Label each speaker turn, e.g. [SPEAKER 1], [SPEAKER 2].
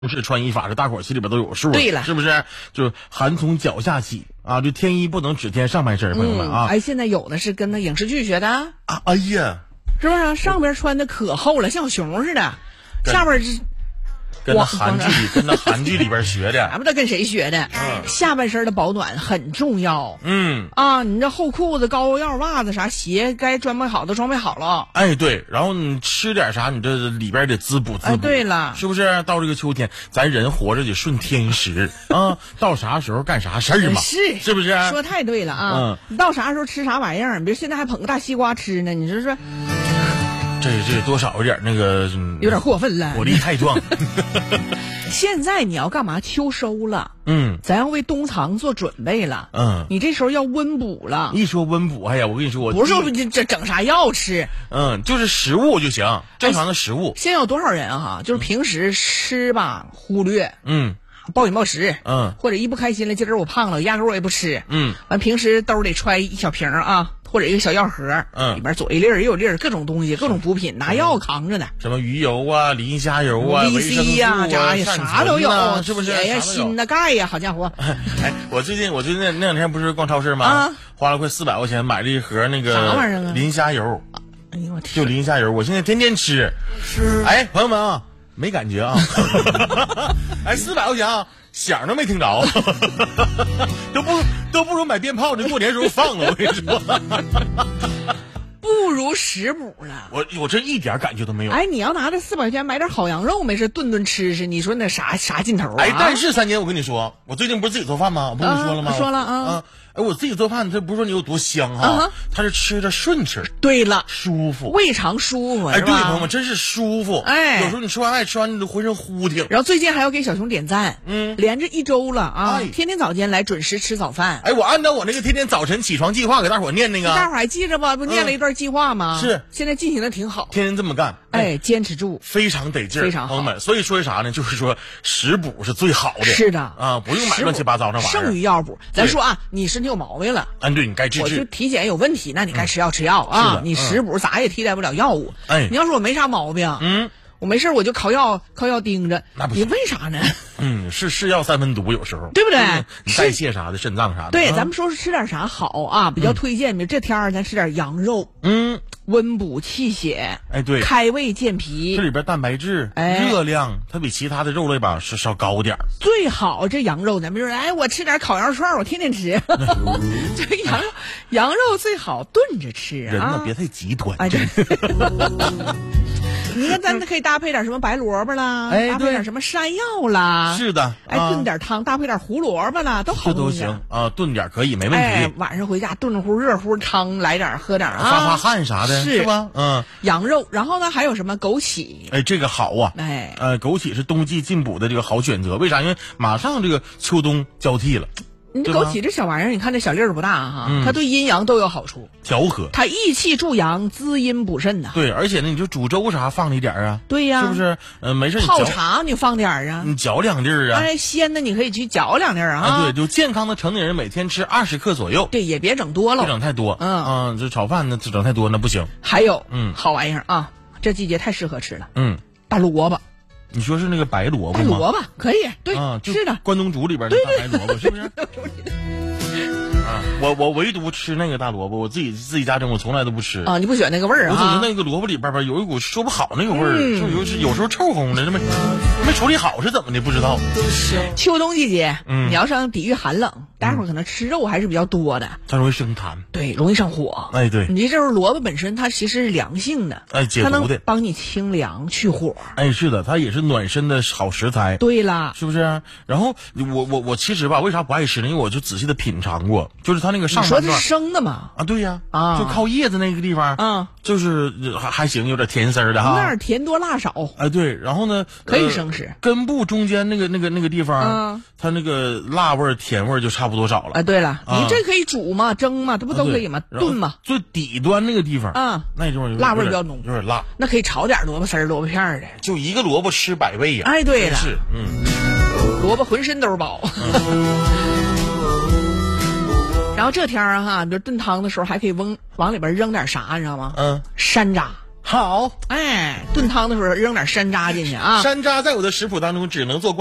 [SPEAKER 1] 不是穿衣法，这大伙心里边都有数。
[SPEAKER 2] 对了，
[SPEAKER 1] 是不是？就寒从脚下起啊，就添衣不能只添上半身，朋友们啊。
[SPEAKER 2] 哎，现在有的是跟那影视剧学的
[SPEAKER 1] 啊。哎呀，
[SPEAKER 2] 是不是？上边穿的可厚了，像熊似的，下边是。
[SPEAKER 1] 跟那韩剧里边学的，
[SPEAKER 2] 俺不知道跟谁学的。下半身的保暖很重要。你这厚裤子、高腰袜子啥鞋该装备好都装备好了。
[SPEAKER 1] 哎，对，然后你吃点啥，你这里边得滋补滋补。
[SPEAKER 2] 对了，
[SPEAKER 1] 是不是？到这个秋天，咱人活着得顺天时啊，到啥时候干啥事儿嘛，是不是？
[SPEAKER 2] 说太对了啊！你到啥时候吃啥玩意儿？比如现在还捧个大西瓜吃呢，你说说。
[SPEAKER 1] 这多少有点那个，
[SPEAKER 2] 有点过分了，
[SPEAKER 1] 火力太壮。
[SPEAKER 2] 现在你要干嘛？秋收了，咱要为冬藏做准备了，你这时候要温补了。
[SPEAKER 1] 一说温补，哎呀，我跟你说，
[SPEAKER 2] 不是说这整啥药吃，
[SPEAKER 1] 就是食物就行，正常的食物。
[SPEAKER 2] 现在有多少人哈？就是平时吃吧忽略，暴饮暴食，或者一不开心了，今儿我胖了，压根我也不吃，完平时兜里揣一小瓶啊。或者一个小药盒，里边左一粒儿右一粒儿，各种东西，各种补品，拿药扛着呢。
[SPEAKER 1] 什么鱼油啊、磷虾油啊、维生素
[SPEAKER 2] 啊，啥都有，
[SPEAKER 1] 是不是？
[SPEAKER 2] 铁呀、锌呐、钙呀，好家伙！
[SPEAKER 1] 哎，我最近那两天不是逛超市吗？花了快400块钱买了一盒那个
[SPEAKER 2] 啥玩意儿啊？
[SPEAKER 1] 磷虾油。
[SPEAKER 2] 哎呦我天！
[SPEAKER 1] 就磷虾油，我现在天天吃。哎，朋友们啊，没感觉啊。哎，400块钱啊。响都没听着，都不如买鞭炮，这过年时候放了。我跟你说，
[SPEAKER 2] 不如食补了。
[SPEAKER 1] 我这一点感觉都没有。
[SPEAKER 2] 哎，你要拿这400块钱买点好羊肉，没事顿吃，你说那啥劲头啊？
[SPEAKER 1] 哎，但是3姐，我跟你说，我最近不是自己做饭吗？我不跟你说了吗？
[SPEAKER 2] 说了啊。
[SPEAKER 1] 哎，我自己做饭，这不是说你有多香哈，它是吃的顺吃。
[SPEAKER 2] 对了，
[SPEAKER 1] 舒服，
[SPEAKER 2] 胃肠舒服。
[SPEAKER 1] 哎，对，朋友们，真是舒服。
[SPEAKER 2] 哎，
[SPEAKER 1] 有时候你吃完饭，吃完你都浑身呼挺。
[SPEAKER 2] 然后最近还要给小熊点赞，连着1周了啊，天天早间来准时吃早饭。
[SPEAKER 1] 哎，我按照我那个天天早晨起床计划给大伙念那个，
[SPEAKER 2] 大伙还记着吧？不念了一段计划吗？
[SPEAKER 1] 是，
[SPEAKER 2] 现在进行的挺好，
[SPEAKER 1] 天天这么干。
[SPEAKER 2] 哎，坚持住，
[SPEAKER 1] 非常得劲儿，
[SPEAKER 2] 非常好，
[SPEAKER 1] 朋友们。所以说啥呢？就是说食补是最好的。
[SPEAKER 2] 是的
[SPEAKER 1] 啊，不用买乱七八糟那玩意儿。
[SPEAKER 2] 胜于药补。咱说啊，你身体有毛病了，
[SPEAKER 1] 对，你该治。
[SPEAKER 2] 我就体检有问题，那你该吃药吃药啊。你食补咋也替代不了药物。
[SPEAKER 1] 哎，
[SPEAKER 2] 你要说我没啥毛病，我没事我就靠药盯着，
[SPEAKER 1] 那不行。
[SPEAKER 2] 你为啥呢？
[SPEAKER 1] 是药3分毒，有时候
[SPEAKER 2] 对不对？
[SPEAKER 1] 你代谢啥的，肾脏啥的。
[SPEAKER 2] 对，咱们说是吃点啥好啊？比较推荐，比如这天儿咱吃点羊肉，温补气血，
[SPEAKER 1] 哎对，
[SPEAKER 2] 开胃健脾。
[SPEAKER 1] 这里边蛋白质、热量，它比其他的肉类吧是稍高点。
[SPEAKER 2] 最好这羊肉，咱们说，哎，我吃点烤羊串，我天天吃。这羊肉最好炖着吃啊。
[SPEAKER 1] 人呢别太极端。
[SPEAKER 2] 哎，你看，咱可以搭配点什么白萝卜啦，搭配点什么山药啦，
[SPEAKER 1] 是的，
[SPEAKER 2] 哎，炖点汤，搭配点胡萝卜啦，都好。
[SPEAKER 1] 这都行啊，炖点可以，没问题。
[SPEAKER 2] 哎，晚上回家炖乎热乎汤，来点喝点啊，
[SPEAKER 1] 发汗啥的，是吧？
[SPEAKER 2] 羊肉，然后呢还有什么枸杞？
[SPEAKER 1] 哎，这个好啊，
[SPEAKER 2] 哎，
[SPEAKER 1] 枸杞是冬季进补的这个好选择，为啥？因为马上这个秋冬交替了。
[SPEAKER 2] 你枸杞这小玩意儿，你看这小粒儿不大哈，它对阴阳都有好处，
[SPEAKER 1] 调和，
[SPEAKER 2] 它益气助阳，滋阴补肾呐。
[SPEAKER 1] 对，而且呢，你就煮粥啥放一点啊，
[SPEAKER 2] 对呀，
[SPEAKER 1] 是不是？没事，
[SPEAKER 2] 泡茶你放点啊，
[SPEAKER 1] 你嚼2粒啊。
[SPEAKER 2] 哎，鲜的你可以去嚼2粒啊。
[SPEAKER 1] 对，就健康的成年人每天吃20克左右。
[SPEAKER 2] 对，也别整多了，
[SPEAKER 1] 别整太多。这炒饭呢，整太多那不行。
[SPEAKER 2] 还有，好玩意儿啊，这季节太适合吃了。大萝卜。
[SPEAKER 1] 你说是那个白萝卜吗？
[SPEAKER 2] 白萝卜可以，对，是的，
[SPEAKER 1] 关东煮里边的大白萝卜，是不是？我唯独吃那个大萝卜，我自己家蒸，我从来都不吃
[SPEAKER 2] 啊！你不喜欢那个味儿啊？
[SPEAKER 1] 我总觉得那个萝卜里边有一股说不好那个味儿，就有时候臭烘的，这没处理好是怎么的？不知道。
[SPEAKER 2] 秋冬季节，你要想抵御寒冷，待会儿可能吃肉还是比较多的，
[SPEAKER 1] 它容易生痰，
[SPEAKER 2] 对，容易上火。
[SPEAKER 1] 哎，对，
[SPEAKER 2] 你这是萝卜本身它其实是凉性的，
[SPEAKER 1] 哎，解毒的，
[SPEAKER 2] 它能帮你清凉去火。
[SPEAKER 1] 哎，是的，它也是暖身的好食材。
[SPEAKER 2] 对啦，
[SPEAKER 1] 是不是？然后我其实吧，为啥不爱吃呢？因为我就仔细的品尝过，就是它那个上半段。
[SPEAKER 2] 你说是生的吗？
[SPEAKER 1] 啊，对呀，
[SPEAKER 2] 啊，
[SPEAKER 1] 就靠叶子那个地方，就是还行，有点甜丝儿的哈。
[SPEAKER 2] 那儿甜多辣少。
[SPEAKER 1] 哎，对，然后呢，
[SPEAKER 2] 可以生吃。
[SPEAKER 1] 根部中间那个地方，它那个辣味甜味就差不多少了。
[SPEAKER 2] 哎，对了，你这可以煮嘛，蒸嘛，这不都可以吗？炖嘛。
[SPEAKER 1] 最底端那个地方，那地方
[SPEAKER 2] 辣味比较浓，
[SPEAKER 1] 有点辣。
[SPEAKER 2] 那可以炒点萝卜丝儿、萝卜片的。
[SPEAKER 1] 就一个萝卜吃百味呀。
[SPEAKER 2] 哎，对了，
[SPEAKER 1] 是，
[SPEAKER 2] 萝卜浑身都是宝。然后这天儿哈，比如炖汤的时候还可以往里边扔点啥，你知道吗？山楂。
[SPEAKER 1] 好，
[SPEAKER 2] 炖汤的时候扔点山楂进去啊。
[SPEAKER 1] 山楂在我的食谱当中只能做